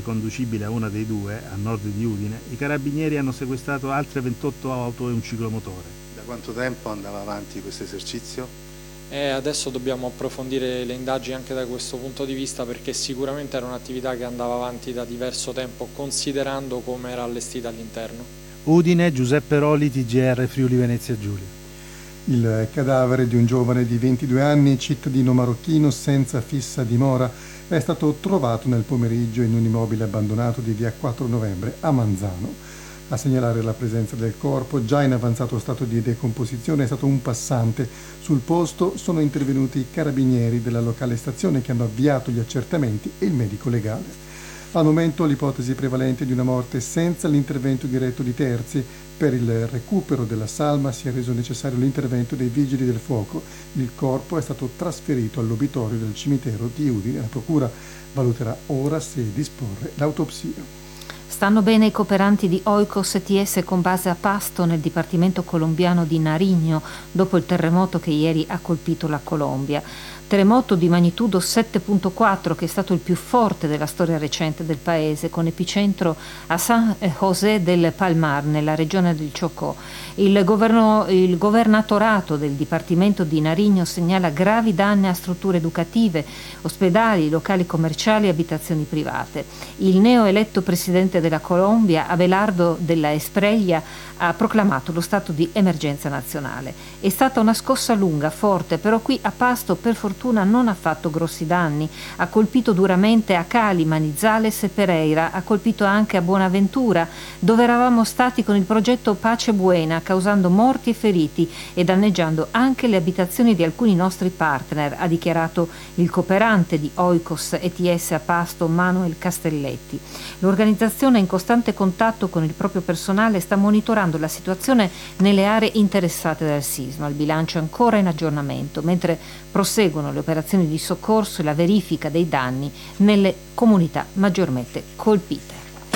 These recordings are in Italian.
Conducibile a una dei due, a nord di Udine, i carabinieri hanno sequestrato altre 28 auto e un ciclomotore. Da quanto tempo andava avanti questo esercizio? Adesso dobbiamo approfondire le indagini anche da questo punto di vista, perché sicuramente era un'attività che andava avanti da diverso tempo, considerando come era allestita all'interno. Udine, Giuseppe Roli, TGR Friuli Venezia Giulia. Il cadavere di un giovane di 22 anni, cittadino marocchino senza fissa dimora, è stato trovato nel pomeriggio in un immobile abbandonato di via 4 novembre a Manzano. A segnalare la presenza del corpo, già in avanzato stato di decomposizione, è stato un passante. Sul posto sono intervenuti i carabinieri della locale stazione che hanno avviato gli accertamenti e il medico legale. Al momento l'ipotesi prevalente di una morte senza l'intervento diretto di terzi. Per il recupero della salma si è reso necessario l'intervento dei vigili del fuoco. Il corpo è stato trasferito all'obitorio del cimitero di Udine. La procura valuterà ora se disporre l'autopsia. Stanno bene i cooperanti di Oikos ETS con base a Pasto nel dipartimento colombiano di Nariño dopo il terremoto che ieri ha colpito la Colombia. Terremoto di magnitudo 7.4 che è stato il più forte della storia recente del paese, con epicentro a San José del Palmar nella regione del Chocó. Il governatorato del dipartimento di Nariño segnala gravi danni a strutture educative, ospedali, locali commerciali e abitazioni private. Il neoeletto presidente della Colombia, Abelardo della Espriella, ha proclamato lo stato di emergenza nazionale. È stata una scossa lunga, forte, però qui a Pasto per fortuna non ha fatto grossi danni. Ha colpito duramente a Cali, Manizales e Pereira, ha colpito anche a Buenaventura, dove eravamo stati con il progetto Pace Buena, causando morti e feriti e danneggiando anche le abitazioni di alcuni nostri partner, ha dichiarato il cooperante di Oikos ETS a Pasto, Manuel Castelletti. L'organizzazione è in costante contatto con il proprio personale e sta monitorando la situazione nelle aree interessate dal sisma. Il bilancio è ancora in aggiornamento, mentre proseguono le operazioni di soccorso e la verifica dei danni nelle comunità maggiormente colpite.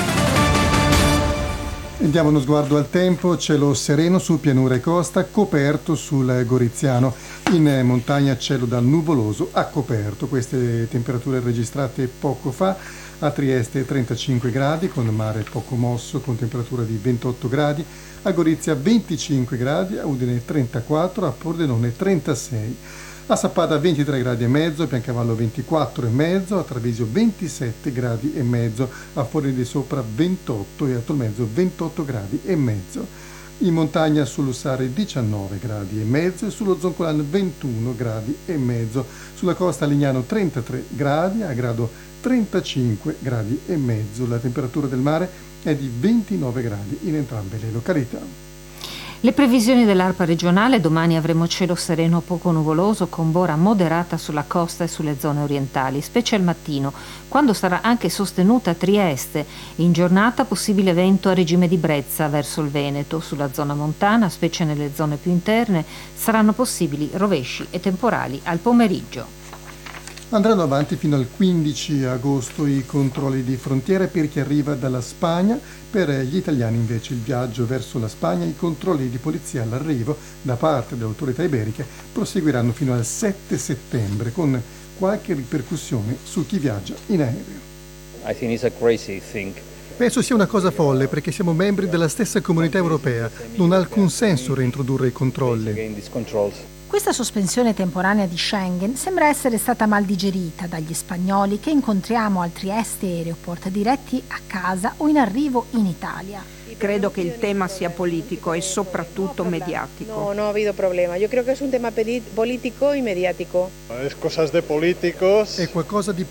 Diamo uno sguardo al tempo, cielo sereno su pianura e costa, coperto sul Goriziano. In montagna cielo dal nuvoloso a coperto. Queste temperature registrate poco fa. A Trieste 35 gradi con mare poco mosso con temperatura di 28 gradi, a Gorizia 25 gradi, a Udine 34, a Pordenone 36. A Sappada 23 gradi e mezzo, a Piancavallo 24 e mezzo, a Treviso 27 gradi e mezzo, a Forni di Sopra 28 e a Tolmezzo 28 gradi e mezzo. In montagna sull'Ussari 19 gradi e mezzo e sullo Zoncolan 21 gradi e mezzo. Sulla costa a Lignano 33 gradi, a Grado 35 gradi e mezzo. La temperatura del mare è di 29 gradi in entrambe le località. Le previsioni dell'ARPA regionale: domani avremo cielo sereno poco nuvoloso con bora moderata sulla costa e sulle zone orientali, specie al mattino, quando sarà anche sostenuta a Trieste. In giornata possibile vento a regime di brezza verso il Veneto. Sulla zona montana, specie nelle zone più interne, saranno possibili rovesci e temporali al pomeriggio. Andranno avanti fino al 15 agosto i controlli di frontiera per chi arriva dalla Spagna. Per gli italiani invece il viaggio verso la Spagna, i controlli di polizia all'arrivo da parte delle autorità iberiche proseguiranno fino al 7 settembre con qualche ripercussione su chi viaggia in aereo. I think it's a crazy thing. Penso sia una cosa folle perché siamo membri della stessa comunità europea. Non ha alcun senso reintrodurre i controlli. Questa sospensione temporanea di Schengen sembra essere stata mal digerita dagli spagnoli che incontriamo al Trieste Airport diretti a casa o in arrivo in Italia. Credo che il tema sia politico e soprattutto mediatico. No, no ha habido problema. Yo creo que es un tema político y mediático. Es cosas de políticos. È qualcosa di